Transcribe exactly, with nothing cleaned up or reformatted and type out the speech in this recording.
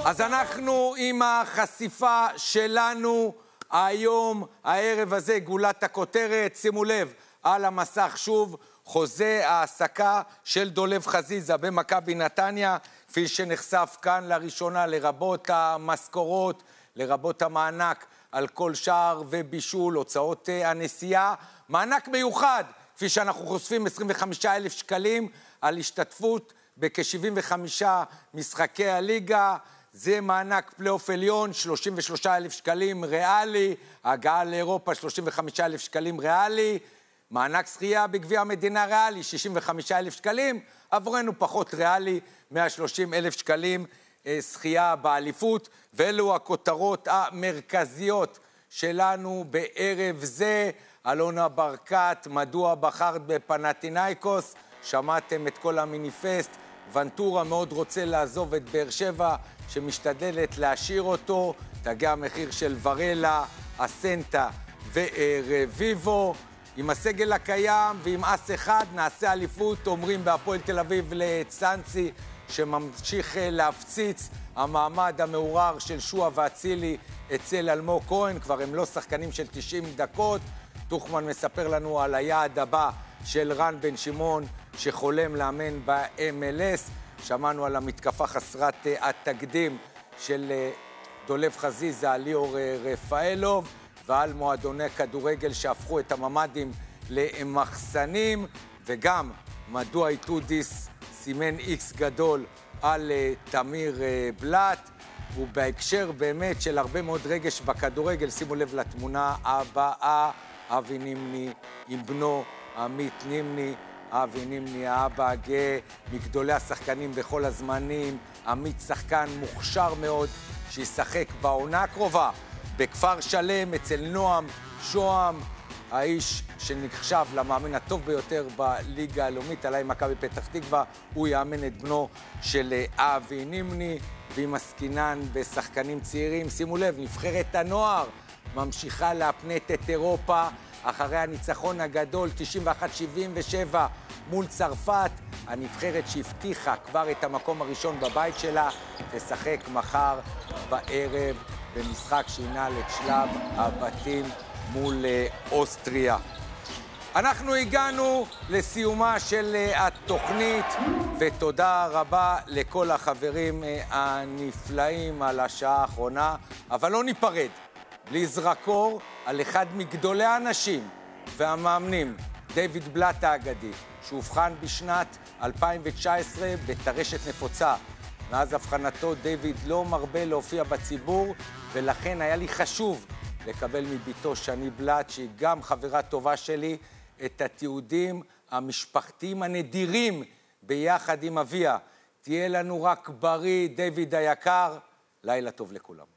אז אנחנו עם החשיפה שלנו היום, הערב הזה, גולת הכותרת, שימו לב, על המסך שוב, חוזה העסקה של דולב חזיזה במכבי נתניה, כפי שנחשף כאן לראשונה, לרבות המשכורות, לרבות המענק על כל שער ובישול, הוצאות הנסיעה, מענק מיוחד, כפי שאנחנו חושפים, עשרים וחמישה אלף שקלים על השתתפות בכ-שבעים וחמישה משחקי הליגה, זה מענק פלייאוף עליון, שלושים ושלושה אלף שקלים ריאלי, הגעה לאירופה שלושים וחמישה אלף שקלים ריאלי, מענק זכייה בגביע המדינה ריאלי, שישים וחמישה אלף שקלים, עבורנו פחות ריאלי, מאה ושלושים אלף שקלים זכייה באליפות, ואלו הכותרות המרכזיות שלנו בערב זה. אלונה ברקת, מדוע בחרת בפנתינייקוס? שמעתם את כל המיניפסט, ונטורה מאוד רוצה לעזוב את באר שבע, שמשתדלת להשאיר אותו, תגיע המחיר של ורלה, אסנטה ורביבו, עם הסגל הקיים ועם אס אחד נעשה אליפות, אומרים בהפועל תל אביב לצאנסי, שממשיך להפציץ המעמד המעורר של שועה ואצילי אצל אלמוג כהן, כבר הם לא שחקנים של תשעים דקות, תוכמן מספר לנו על היעד הבא של רן בן שמעון, שחולם לאמן ב-אם אל אס, שמענו על המתקפה חסרת התקדים של דולב חזיזה, ליאור רפאלוב, ועל מועדוני כדורגל שהפכו את הממדים למחסנים, וגם מדוע איתודיס סימן איקס גדול על תמיר בלט, ובהקשר באמת של הרבה מאוד רגש בכדורגל, שימו לב לתמונה הבאה, אבי נימני עם בנו עמית נימני, אבי נימני, האבא הגאה, מגדולי השחקנים בכל הזמנים, עמית שחקן מוכשר מאוד, שישחק בעונה הקרובה בכפר שלם אצל נועם שוהם, האיש שנחשב למאמן הטוב ביותר בליגה הלאומית, עליי מכבי פתח תקווה, הוא יאמן את בנו של אבי נימני, ועם עסקינן בשחקנים צעירים, שימו לב, נבחרת הנוער ממשיכה להפנט את אירופה, אחרי הניצחון הגדול תשעים ואחת שבעים ושבע מול צרפת, הנבחרת שהבטיחה כבר את המקום הראשון בבית שלה, תשחק מחר בערב במשחק שינהל את שלב הבתים מול אוסטריה. אנחנו הגענו לסיומה של התוכנית, ותודה רבה לכל החברים הנפלאים על השעה האחרונה, אבל לא ניפרד בלי זרקור על אחד מגדולי האנשים והמאמנים, דיוויד בלט האגדי, שהובחן בשנת אלפיים תשע עשרה בטרשת נפוצה. מאז הבחנתו דיוויד לא מרבה להופיע בציבור, ולכן היה לי חשוב לקבל מביתו שני בלט, שהיא גם חברה טובה שלי, את התיעודים המשפחתיים הנדירים ביחד עם אביה. תהיה לנו רק בריא, דיוויד היקר, לילה טוב לכולם.